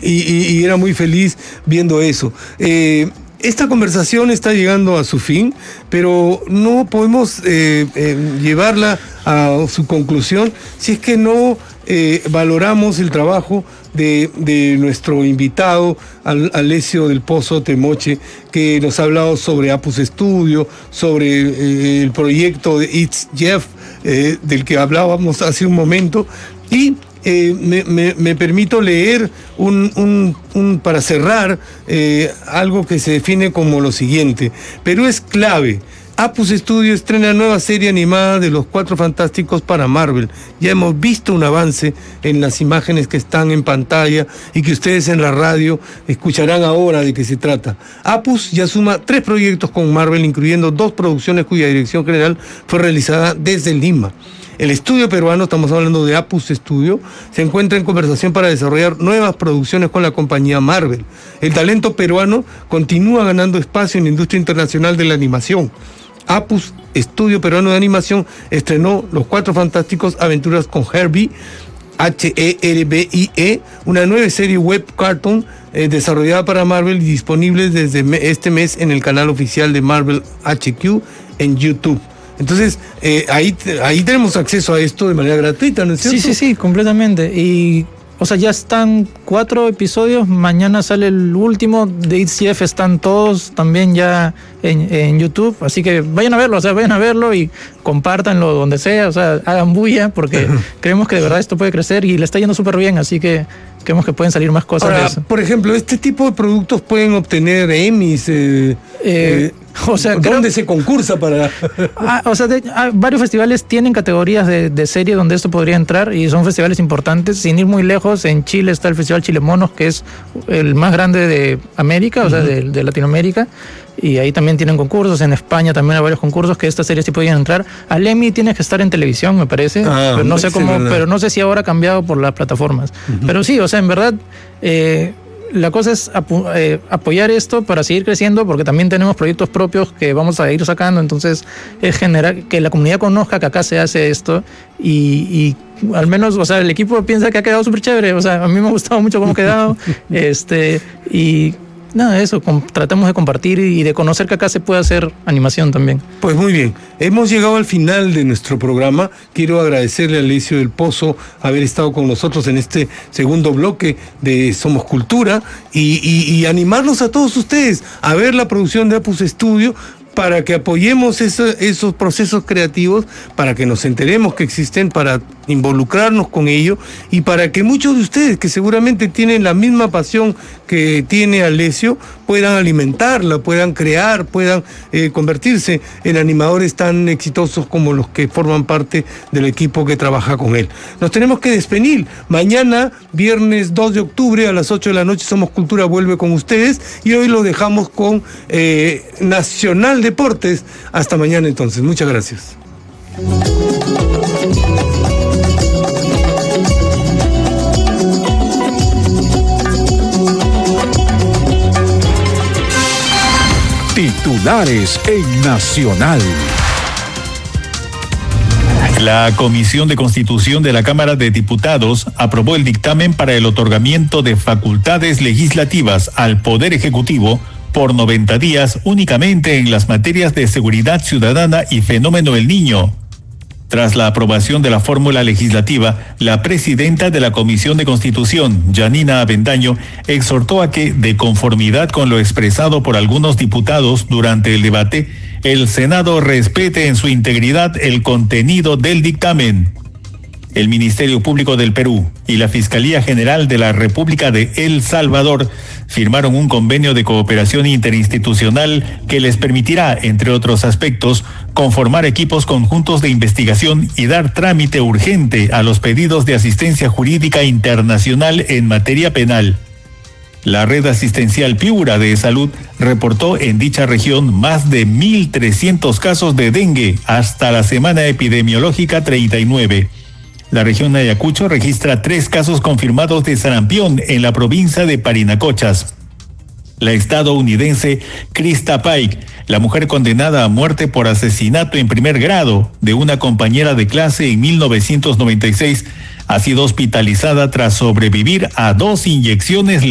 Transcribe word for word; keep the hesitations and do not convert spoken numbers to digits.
y, y era muy feliz viendo eso. Eh, Esta conversación está llegando a su fin, pero no podemos eh, eh, llevarla a su conclusión si es que no eh, valoramos el trabajo de, de nuestro invitado, Alessio del Pozo Temoche, que nos ha hablado sobre Apus Studio, sobre eh, el proyecto de It's Jeff, eh, del que hablábamos hace un momento, y Eh, me, me, me permito leer un, un, un para cerrar eh, algo que se define como lo siguiente. Perú es clave. Apus Studio estrena nueva serie animada de los Cuatro Fantásticos para Marvel. Ya hemos visto un avance en las imágenes que están en pantalla y que ustedes en la radio escucharán ahora de qué se trata. Apus ya suma tres proyectos con Marvel, incluyendo dos producciones cuya dirección general fue realizada desde Lima. El estudio peruano, estamos hablando de Apus Studio, se encuentra en conversación para desarrollar nuevas producciones con la compañía Marvel. El talento peruano continúa ganando espacio en la industria internacional de la animación. Apus Studio Peruano de Animación estrenó Los Cuatro Fantásticos Aventuras con Herbie, H E R B I E, una nueva serie web cartoon eh, desarrollada para Marvel y disponible desde me- este mes en el canal oficial de Marvel H Q en YouTube. Entonces, eh, ahí, ahí tenemos acceso a esto de manera gratuita, ¿no es cierto? Sí, sí, sí, completamente. Y, o sea, ya están cuatro episodios, mañana sale el último, de I C F están todos también ya en, en YouTube, así que vayan a verlo, o sea, vayan a verlo y compártanlo donde sea, o sea, hagan bulla, porque creemos que de verdad esto puede crecer y le está yendo súper bien, así que creemos que pueden salir más cosas. Ahora, de eso. por ejemplo, este tipo de productos pueden obtener Emmys. Eh, Eh, eh, o sea, ¿dónde creo- se concursa para...? Ah, o sea, de, ah, varios festivales tienen categorías de, de serie donde esto podría entrar y son festivales importantes. Sin ir muy lejos, en Chile está el Festival Chile Monos, que es el más grande de América, o sea, de, de Latinoamérica. Y ahí también tienen concursos. En España también hay varios concursos que estas series sí podían entrar. Al Emmy tienes que estar en televisión, me parece. Ah, pero no sé sí, cómo, verdad. pero no sé si ahora ha cambiado por las plataformas. Uh-huh. Pero sí, o sea, en verdad, eh, la cosa es apu- eh, apoyar esto para seguir creciendo, porque también tenemos proyectos propios que vamos a ir sacando. Entonces, es generar que la comunidad conozca que acá se hace esto y, y al menos, o sea, el equipo piensa que ha quedado súper chévere. O sea, a mí me ha gustado mucho cómo ha quedado. este, y nada, eso, com- tratamos de compartir y de conocer que acá se puede hacer animación también. Pues muy bien, hemos llegado al final de nuestro programa. Quiero agradecerle a Alessio del Pozo haber estado con nosotros en este segundo bloque de Somos Cultura y, y, y animarlos a todos ustedes a ver la producción de Apus Studio, para que apoyemos eso, esos procesos creativos, para que nos enteremos que existen, para involucrarnos con ello y para que muchos de ustedes que seguramente tienen la misma pasión que tiene Alessio puedan alimentarla, puedan crear, puedan eh, convertirse en animadores tan exitosos como los que forman parte del equipo que trabaja con él. Nos tenemos que despedir. Mañana, viernes dos de octubre a las ocho de la noche, Somos Cultura vuelve con ustedes y hoy lo dejamos con eh, Nacional Deportes. Hasta mañana entonces. Muchas gracias. Titulares en Nacional. La Comisión de Constitución de la Cámara de Diputados aprobó el dictamen para el otorgamiento de facultades legislativas al Poder Ejecutivo por noventa días únicamente en las materias de seguridad ciudadana y fenómeno El Niño. Tras la aprobación de la fórmula legislativa, la presidenta de la Comisión de Constitución, Yanina Avendaño, exhortó a que, de conformidad con lo expresado por algunos diputados durante el debate, el Senado respete en su integridad el contenido del dictamen. El Ministerio Público del Perú y la Fiscalía General de la República de El Salvador firmaron un convenio de cooperación interinstitucional que les permitirá, entre otros aspectos, conformar equipos conjuntos de investigación y dar trámite urgente a los pedidos de asistencia jurídica internacional en materia penal. La red asistencial Piura de Salud reportó en dicha región más de mil trescientos casos de dengue hasta la semana epidemiológica treinta y nueve. La región de Ayacucho registra tres casos confirmados de sarampión en la provincia de Parinacochas. La estadounidense Krista Pike, la mujer condenada a muerte por asesinato en primer grado de una compañera de clase en mil novecientos noventa y seis, ha sido hospitalizada tras sobrevivir a dos inyecciones